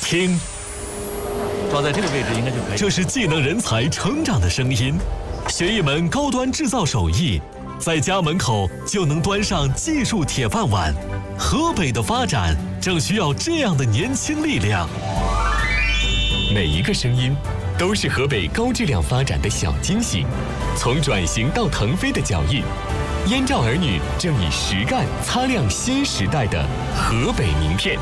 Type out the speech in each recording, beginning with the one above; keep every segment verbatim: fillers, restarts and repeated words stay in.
听， 抓在这个位置应该就可以。 这是技能人才成长的声音。学一门高端制造手艺，在家门口就能端上技术铁饭碗。河北的发展正需要这样的年轻力量。 每一个声音都是河北高质量发展的小惊喜。从转型到腾飞的脚印，燕赵儿女正以实干擦亮新时代的河北名片。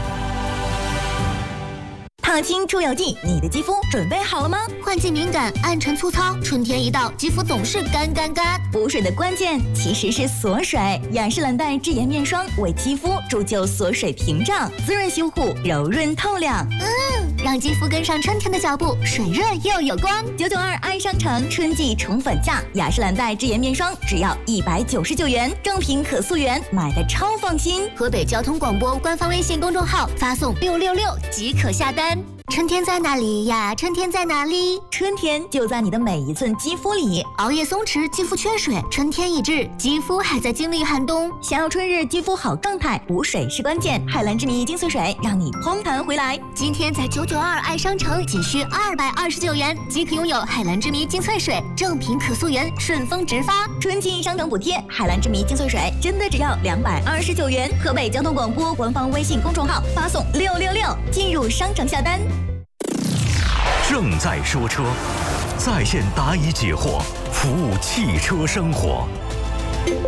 烫青出油剂，你的肌肤准备好了吗？ 换季敏感、暗沉粗糙，春天一到，肌肤总是干干干。 补水的关键其实是锁水，雅诗兰黛智颜面霜为肌肤铸就锁水屏障，滋润修护，柔润透亮。 嗯，让肌肤跟上春天的脚步，水润又有光。 九九二爱商城春季宠粉价，雅诗兰黛智颜面霜只要一百九十九元，正品可溯源，买的超放心。 河北交通广播官方微信公众号发送六六六即可下单。春天在哪里呀？春天在哪里？ 春天就在你的每一寸肌肤里。 熬夜松弛，肌肤缺水，春天已至，肌肤还在经历寒冬。 想要春日肌肤好状态，补水是关键。海蓝之谜精粹水让你嘭弹回来。 今天在九九二爱商城仅需二百二十九元即可拥有海蓝之谜精粹水，正品可溯源，顺丰直发。 春季商城补贴，海蓝之谜精粹水真的只要两百二十九元。河北交通广播官方微信公众号发送六六六进入商城下单。 正在说车，在线答疑解惑，服务汽车生活。